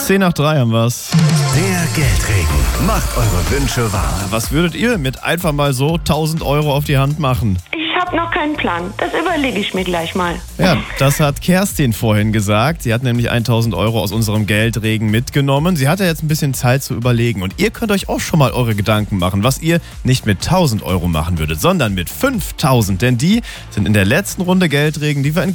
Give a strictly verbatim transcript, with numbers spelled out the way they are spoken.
Zehn nach drei haben wir's. Der Geldregen macht eure Wünsche wahr. Was würdet ihr mit einfach mal so tausend Euro auf die Hand machen? Ich habe noch keinen Plan. Das überlege ich mir gleich mal. Ja, das hat Kerstin vorhin gesagt. Sie hat nämlich tausend Euro aus unserem Geldregen mitgenommen. Sie hatte jetzt ein bisschen Zeit zu überlegen. Und ihr könnt euch auch schon mal eure Gedanken machen, was ihr nicht mit tausend Euro machen würdet, sondern mit fünftausend. Denn die sind in der letzten Runde Geldregen, die wir in